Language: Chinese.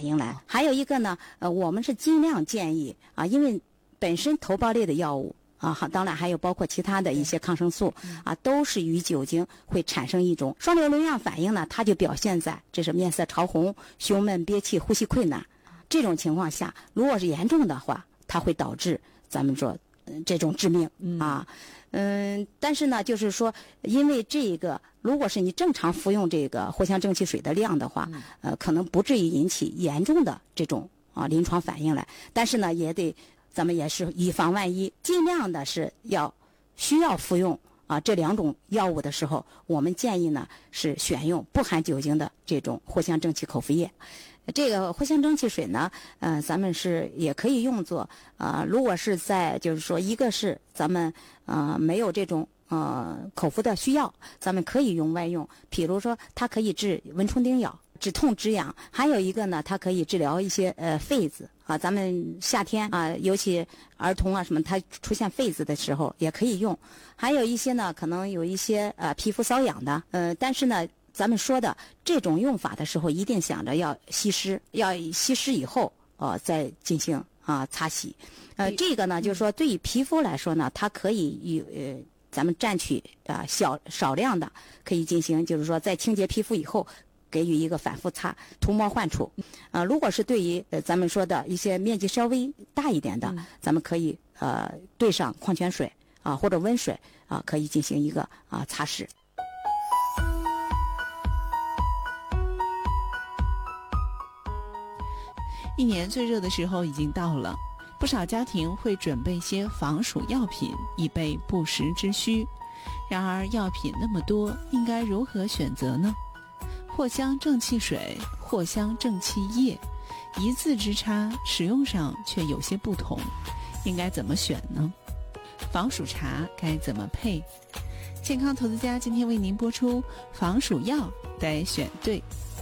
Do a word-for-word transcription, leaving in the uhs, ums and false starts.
应来。还有一个呢，呃，我们是尽量建议啊，因为本身头孢类的药物啊，好，当然还有包括其他的一些抗生素啊，都是与酒精会产生一种双流样反应呢，它就表现在这是面色潮红、胸闷憋气、呼吸困难。这种情况下，如果是严重的话，它会导致咱们说、呃、这种致命啊。嗯，但是呢，就是说，因为这个，如果是你正常服用这个藿香正气水的量的话，呃，可能不至于引起严重的这种啊临床反应来。但是呢，也得咱们也是以防万一，尽量的是要需要服用啊这两种药物的时候，我们建议呢是选用不含酒精的这种藿香正气口服液。这个藿香正气水呢，呃，咱们是也可以用作啊、呃，如果是在就是说，一个是咱们呃没有这种呃口服的需要，咱们可以用外用，比如说它可以治蚊虫叮咬、止痛止痒，还有一个呢，它可以治疗一些呃痱子啊，咱们夏天啊，尤其儿童啊什么，它出现痱子的时候也可以用，还有一些呢，可能有一些呃皮肤瘙痒的，呃，但是呢。咱们说的这种用法的时候，一定想着要稀释，要稀释以后，呃，再进行啊、呃、擦洗。呃，这个呢，就是说对于皮肤来说呢，它可以与呃咱们蘸取啊、呃、小少量的，可以进行，就是说在清洁皮肤以后，给予一个反复擦，涂抹患处。啊、呃，如果是对于呃咱们说的一些面积稍微大一点的，嗯、咱们可以呃兑上矿泉水啊、呃、或者温水啊、呃，可以进行一个啊、呃、擦拭。 一年最热的时候已经到了，不少家庭会准备些防暑药品以备不时之需。然而药品那么多，应该如何选择呢？藿香正气水、藿香正气液，一字之差，使用上却有些不同，应该怎么选呢？防暑茶该怎么配？健康投资家今天为您播出防暑药得选对。